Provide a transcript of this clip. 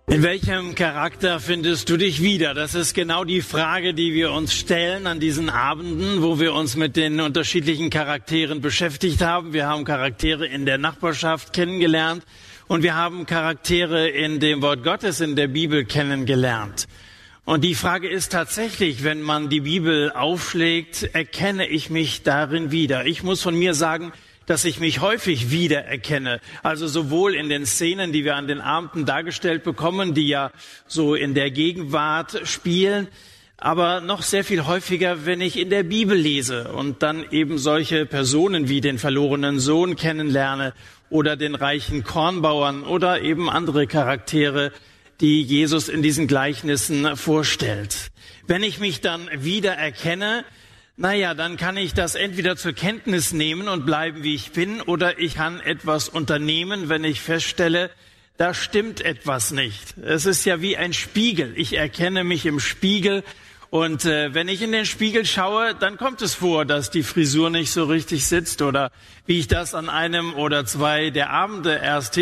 In welchem Charakter findest du dich wieder? Das ist genau die Frage, die wir uns stellen an diesen Abenden, wo wir uns mit den unterschiedlichen Charakteren beschäftigt haben. Wir haben Charaktere in der Nachbarschaft kennengelernt und wir haben Charaktere in dem Wort Gottes in der Bibel kennengelernt. Und die Frage ist tatsächlich, wenn man die Bibel aufschlägt, erkenne ich mich darin wieder? Ich muss von mir sagen, dass ich mich häufig wiedererkenne. Also sowohl in den Szenen, die wir an den Abenden dargestellt bekommen, die ja so in der Gegenwart spielen, aber noch sehr viel häufiger, wenn ich in der Bibel lese und dann eben solche Personen wie den verlorenen Sohn kennenlerne oder den reichen Kornbauern oder eben andere Charaktere, die Jesus in diesen Gleichnissen vorstellt. Wenn ich mich dann wiedererkenne, dann kann ich das entweder zur Kenntnis nehmen und bleiben, wie ich bin, oder ich kann etwas unternehmen, wenn ich feststelle, da stimmt etwas nicht. Es ist ja wie ein Spiegel. Ich erkenne mich im Spiegel und wenn ich in den Spiegel schaue, dann kommt es vor, dass die Frisur nicht so richtig sitzt oder wie ich das an einem oder zwei der Abende erst